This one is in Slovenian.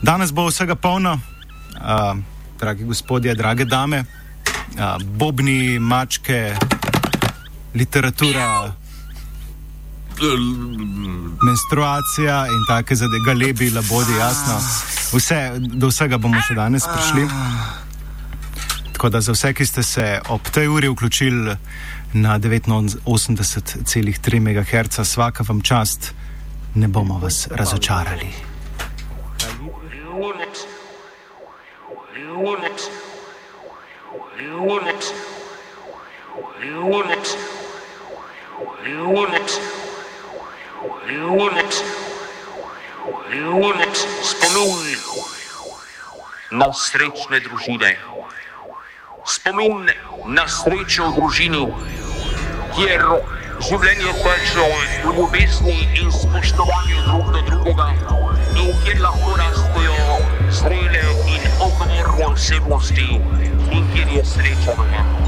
Danes bo vsega polno, dragi gospodje, drage dame, bobni, mačke, literatura, menstruacija in take zadeve, galebi, labodi, jasno. Do vsega bomo še danes prišli. Tako da za vse, ki ste se ob tej uri vključili na 89,3 MHz, svaka vam čast, ne bomo vas razočarali. Spomin na srečne družine. Spomin na srečo v družini, kjer življenje teče v ljubezni in spoštovanju drug do drugega in kjer lahko rastejo zrele in odgovorne osebnosti in kjer je sreča doma.